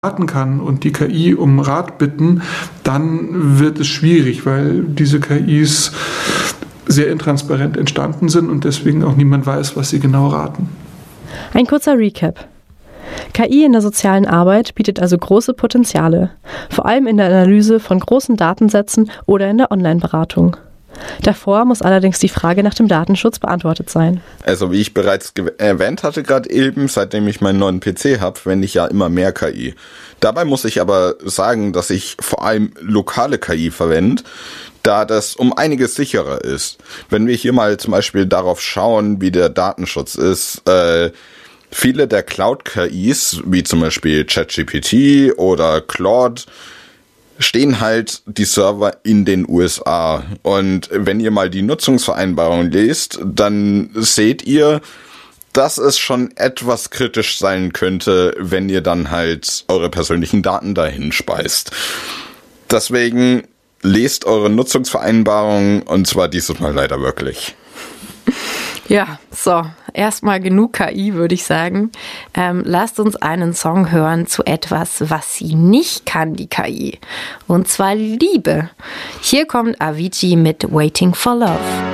beraten kann und die KI um Rat bitten, dann wird es schwierig, weil diese KIs sehr intransparent entstanden sind und deswegen auch niemand weiß, was sie genau raten. Ein kurzer Recap. KI in der sozialen Arbeit bietet also große Potenziale, vor allem in der Analyse von großen Datensätzen oder in der Online-Beratung. Davor muss allerdings die Frage nach dem Datenschutz beantwortet sein. Also wie ich bereits erwähnt hatte gerade eben, seitdem ich meinen neuen PC habe, verwende ich ja immer mehr KI. Dabei muss ich aber sagen, dass ich vor allem lokale KI verwende, da das um einiges sicherer ist. Wenn wir hier mal zum Beispiel darauf schauen, wie der Datenschutz ist, viele der Cloud-KIs, wie zum Beispiel ChatGPT oder Claude, stehen halt die Server in den USA. Und wenn ihr mal die Nutzungsvereinbarung lest, dann seht ihr, dass es schon etwas kritisch sein könnte, wenn ihr dann halt eure persönlichen Daten dahin speist. Deswegen lest eure Nutzungsvereinbarung, und zwar dieses Mal leider wirklich. Ja, so, erstmal genug KI, würde ich sagen. Lasst uns einen Song hören zu etwas, was sie nicht kann, die KI. Und zwar Liebe. Hier kommt Avicii mit Waiting for Love.